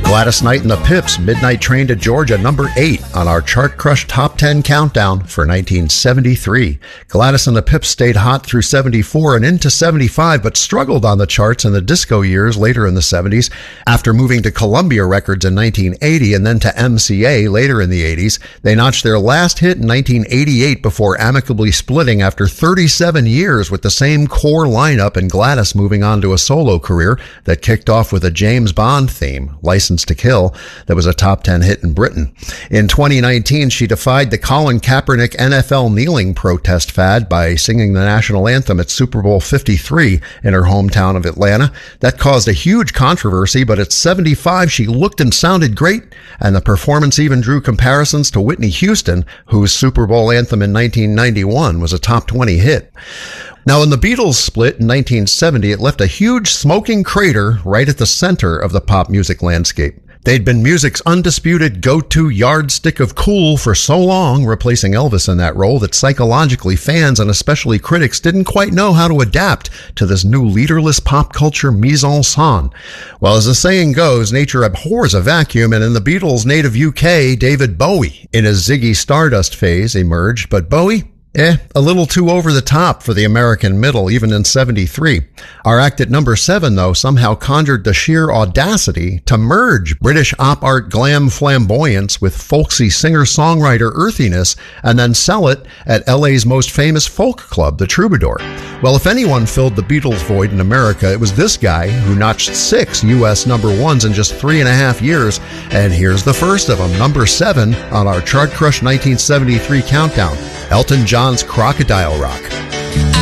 Gladys Knight and the Pips, Midnight Train to Georgia, number 8 on our Chart Crush Top 10 Countdown for 1973. Gladys and the Pips stayed hot through 74 and into 75, but struggled on the charts in the disco years later in the 70s. After moving to Columbia Records in 1980 and then to MCA later in the 80s, they notched their last hit in 1988 before amicably splitting after 37 years with the same core lineup, and Gladys moving on to a solo career that kicked off with a James Bond theme, License to Kill, that was a top 10 hit in Britain. In 2019, she defied the Colin Kaepernick NFL kneeling protest fad by singing the national anthem at Super Bowl 53 in her hometown of Atlanta. That caused a huge controversy, but at 75, she looked and sounded great, and the performance even drew comparisons to Whitney Houston, whose Super Bowl anthem in 1991 was a top 20 hit. Now, when the Beatles split in 1970, it left a huge smoking crater right at the center of the pop music landscape. They'd been music's undisputed go-to yardstick of cool for so long, replacing Elvis in that role, that psychologically fans and especially critics didn't quite know how to adapt to this new leaderless pop culture mise-en-scène. Well, as the saying goes, nature abhors a vacuum, and in the Beatles' native UK, David Bowie, in his Ziggy Stardust phase, emerged. But Bowie? A little too over the top for the American middle, even in 73. Our act at number 7, though, somehow conjured the sheer audacity to merge British op art glam flamboyance with folksy singer-songwriter earthiness and then sell it at LA's most famous folk club, the Troubadour. Well, if anyone filled the Beatles void in America, it was this guy who notched 6 U.S. number 1s in just 3.5 years. And here's the first of them, number 7 on our Chart Crush 1973 countdown. Elton John's Crocodile Rock.